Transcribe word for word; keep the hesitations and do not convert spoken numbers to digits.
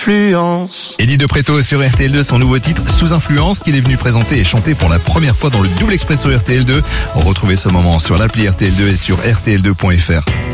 Influence. Eddie de Pretto sur R T L deux, son nouveau titre Sous Influence qu'il est venu présenter et chanter pour la première fois dans le Double Expresso R T L deux. Retrouvez ce moment sur l'appli R T L deux et sur R T L deux point F R.